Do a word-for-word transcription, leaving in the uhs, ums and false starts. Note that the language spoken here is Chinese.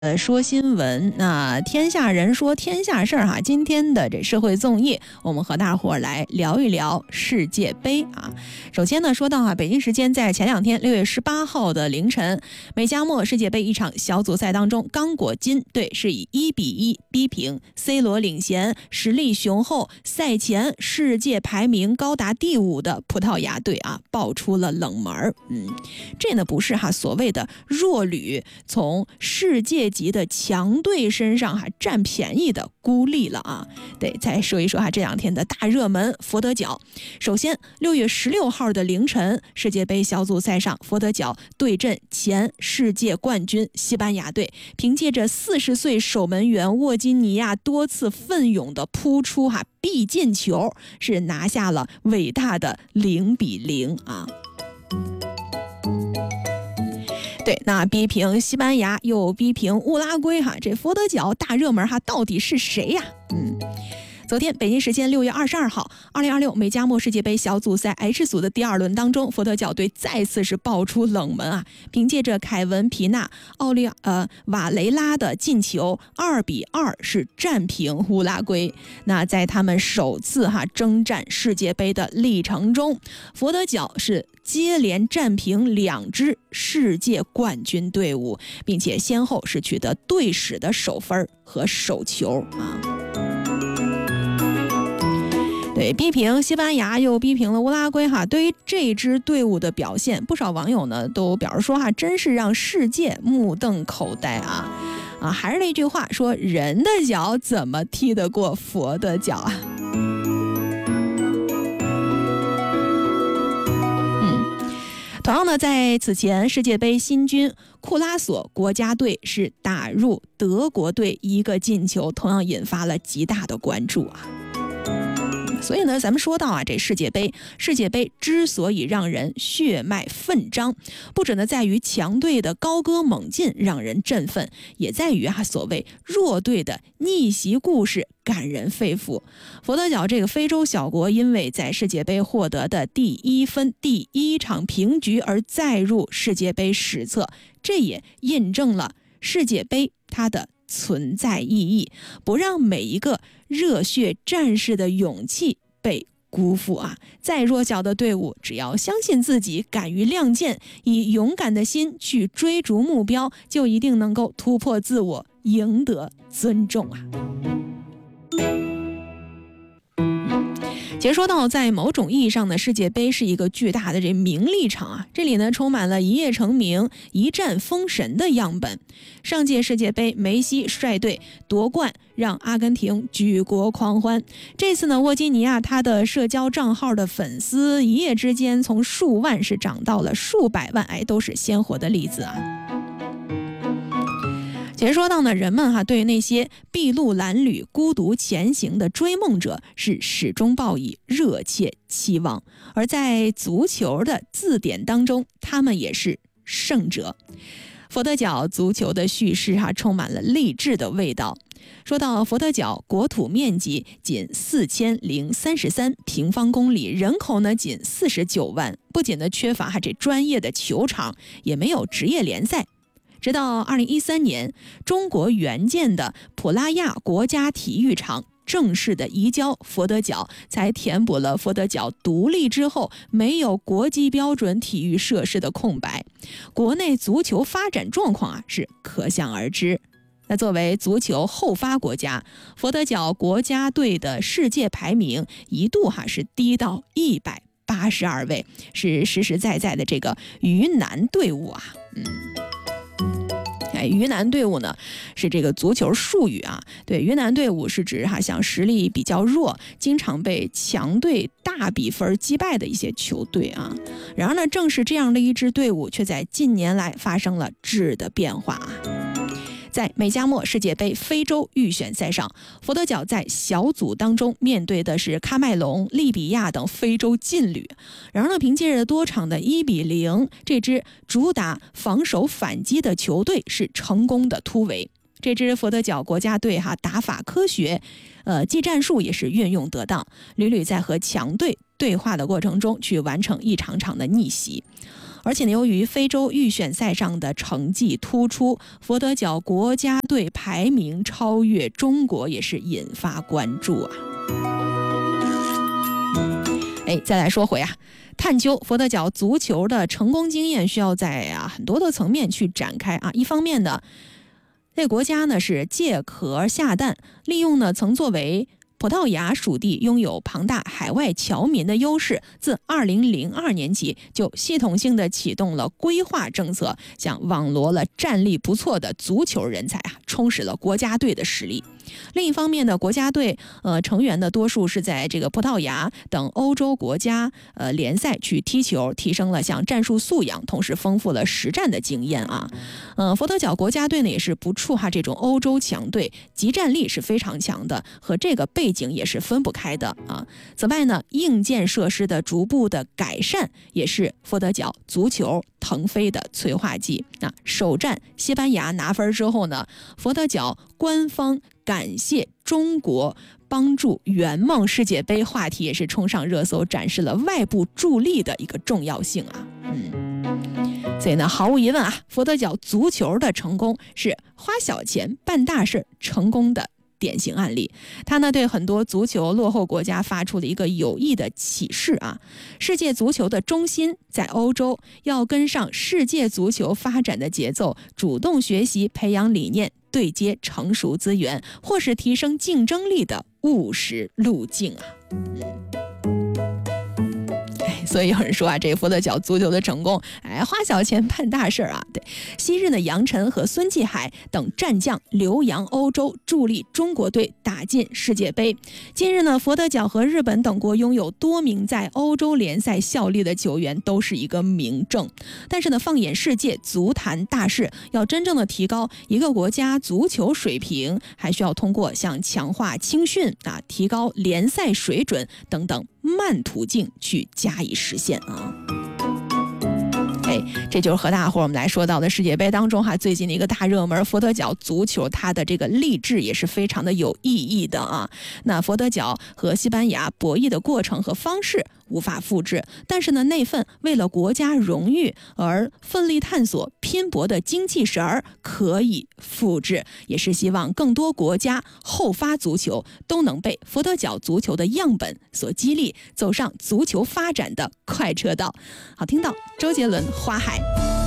呃，说新闻，那天下人说天下事儿哈。今天的这社会综艺，我们和大伙儿来聊一聊世界杯啊。首先呢，说到啊，北京时间在前两天六月十八号的凌晨，美加墨世界杯一场小组赛当中，刚果金队是以一比一逼平 C 罗领衔、实力雄厚、赛前世界排名高达第五的葡萄牙队啊，爆出了冷门。嗯，这呢不是哈所谓的弱旅从世界级的强队身上还占便宜的孤立了啊！对，再说一说哈这两天的大热门佛得角。首先，六月十六号的凌晨，世界杯小组赛上，佛得角对阵前世界冠军西班牙队，凭借着四十岁守门员沃基尼亚多次奋勇的扑出哈必进球，是拿下了伟大的零比零啊！对，那逼平西班牙又逼平乌拉圭哈，这佛得角大热门哈，到底是谁呀？嗯。昨天，北京时间六月二十二号，二零二六美加墨世界杯小组赛 H 组的第二轮当中，佛得角队再次是爆出冷门啊！凭借着凯文皮纳、奥利呃瓦雷拉的进球，二比二是战平乌拉圭。那在他们首次哈征战世界杯的历程中，佛得角是接连战平两支世界冠军队伍，并且先后是取得队史的首分和首球啊。对，逼平西班牙又逼平了乌拉圭哈，对于这支队伍的表现，不少网友呢都表示说哈，真是让世界目瞪口呆啊！啊，还是那句话说，人的脚怎么踢得过佛的脚啊？同样的，在此前世界杯新军库拉索国家队是打入德国队一个进球，同样引发了极大的关注啊。所以呢，咱们说到啊，这世界杯，世界杯之所以让人血脉奋张，不只呢在于强队的高歌猛进让人振奋，也在于啊所谓弱队的逆袭故事感人肺腑。佛得角这个非洲小国，因为在世界杯获得的第一分、第一场平局而再入世界杯史册，这也印证了世界杯它的存在意义，不让每一个热血战士的勇气被辜负啊！再弱小的队伍，只要相信自己，敢于亮剑，以勇敢的心去追逐目标，就一定能够突破自我，赢得尊重啊！其实说到在某种意义上呢，世界杯是一个巨大的这名利场啊，这里呢充满了一夜成名、一战封神的样本。上届世界杯，梅西率队夺冠，让阿根廷举国狂欢。这次呢，沃基尼亚他的社交账号的粉丝一夜之间从数万是涨到了数百万，哎，都是鲜活的例子啊。其实说到呢，人们哈对于那些筚路蓝缕、孤独前行的追梦者是始终抱以热切期望，而在足球的字典当中，他们也是胜者。佛得角足球的叙事哈充满了励志的味道。说到佛得角，国土面积仅四千零三十三平方公里，人口呢仅四十九万，不仅呢缺乏哈这专业的球场，也没有职业联赛。直到二零一三年，中国援建的普拉亚国家体育场正式的移交佛得角，才填补了佛得角独立之后没有国际标准体育设施的空白。国内足球发展状况啊是可想而知。那作为足球后发国家，佛得角国家队的世界排名一度哈是低到一百八十二位，是实实在在的这个鱼腩队伍啊，嗯。鱼腩队伍呢是这个足球术语啊，对，鱼腩队伍是指哈像实力比较弱，经常被强队大比分击败的一些球队啊。然而呢，正是这样的一支队伍，却在近年来发生了质的变化啊。在美加墨世界杯非洲预选赛上，佛得角在小组当中面对的是喀麦隆、利比亚等非洲劲旅。然而呢，凭借着多场的一比零，这支主打防守反击的球队是成功的突围。这支佛得角国家队哈打法科学，呃，技战术也是运用得当，屡屡在和强队对话的过程中去完成一场场的逆袭。 而且呢，由于非洲预选赛上的成绩突出，佛得角国家队排名超越中国，也是引发关注啊。哎，再来说回啊，探究佛得角足球的成功经验，需要在啊很多的层面去展开啊。一方面呢，这个国家呢是借壳下蛋，利用呢曾作为葡萄牙属地拥有庞大海外侨民的优势，自二零零二年起就系统性的启动了规划政策，想网罗了战力不错的足球人才啊，充实了国家队的实力。另一方面呢，国家队呃成员的多数是在这个葡萄牙等欧洲国家呃联赛去踢球，提升了像战术素养，同时丰富了实战的经验啊。呃，佛得角国家队呢也是不怵哈这种欧洲强队，集战力是非常强的，和这个背景也是分不开的啊。此外呢，硬件设施的逐步的改善也是佛得角足球腾飞的催化剂。那首战西班牙拿分之后呢，佛得角官方感谢中国帮助圆梦世界杯话题也是冲上热搜，展示了外部助力的一个重要性啊。嗯，所以呢，毫无疑问啊，佛得角足球的成功是花小钱办大事成功的典型案例。他呢对很多足球落后国家发出了一个有益的启示啊，世界足球的中心在欧洲，要跟上世界足球发展的节奏，主动学习培养理念，对接成熟资源，或是提升竞争力的务实路径啊。所以有人说啊，这个佛得角足球的成功，哎，花小钱办大事啊。对，昔日呢，杨晨和孙继海等战将留洋欧洲，助力中国队打进世界杯。今日呢，佛得角和日本等国拥有多名在欧洲联赛效力的球员，都是一个明证。但是呢，放眼世界足坛大事，要真正的提高一个国家足球水平，还需要通过像强化青训啊，提高联赛水准等等慢途径去加以实现啊。哎，这就是和大伙儿我们来说到的世界杯当中哈，最近的一个大热门佛得角足球，它的这个励志也是非常的有意义的啊。那佛得角和西班牙博弈的过程和方式无法复制，但是呢，那份为了国家荣誉而奋力探索、拼搏的精气神儿可以复制，也是希望更多国家后发足球都能被佛得角足球的样本所激励，走上足球发展的快车道。好，听到周杰伦《花海》。